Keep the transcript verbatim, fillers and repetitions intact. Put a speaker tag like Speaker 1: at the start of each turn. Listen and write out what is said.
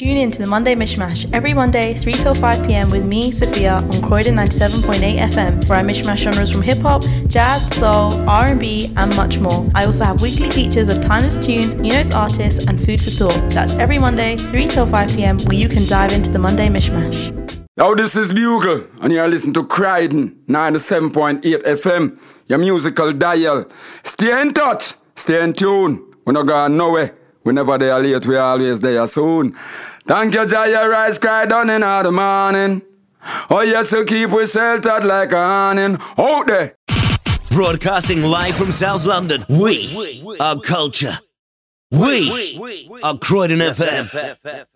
Speaker 1: Tune in to the Monday Mishmash every Monday, three till five p.m. with me, Sophia, on Croydon ninety-seven point eight F M, where I mishmash genres from hip-hop, jazz, soul, R and B, and much more. I also have weekly features of timeless tunes, new-notes artists, and food for thought. That's every Monday, three till five p.m, where you can dive into the Monday Mishmash.
Speaker 2: Yo, this is Bugle, and you're listening to Croydon ninety-seven point eight F M, your musical dial. Stay in touch, stay in tune. We're not going nowhere. Whenever they are late, we're always there soon. Thank you, Jaya Rice, cry down in the morning. Oh, yes, so keep we sheltered like a awning. Out there.
Speaker 3: Broadcasting live from South London, we are culture. We are Croydon F M.